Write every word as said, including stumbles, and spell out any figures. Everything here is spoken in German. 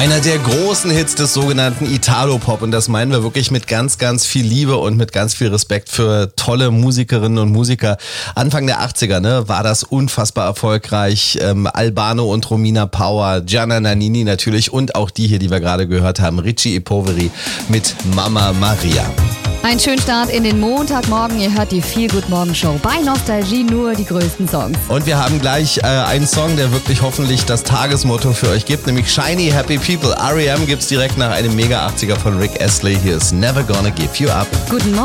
Einer der großen Hits des sogenannten Italo-Pop, und das meinen wir wirklich mit ganz, ganz viel Liebe und mit ganz viel Respekt für tolle Musikerinnen und Musiker. Anfang der achtziger, ne, war das unfassbar erfolgreich. Ähm, Albano und Romina Power, Gianna Nannini natürlich und auch die hier, die wir gerade gehört haben, Richie E. Poveri mit Mama Maria. Ein schönen Start in den Montagmorgen. Ihr hört die Feel Good Morgen Show. Bei Nostalgie nur die größten Songs. Und wir haben gleich äh, einen Song, der wirklich hoffentlich das Tagesmotto für euch gibt, nämlich Shiny Happy People. R E M gibt's direkt nach einem Mega achtziger von Rick Astley. Hier ist Never Gonna Give You Up. Guten Morgen.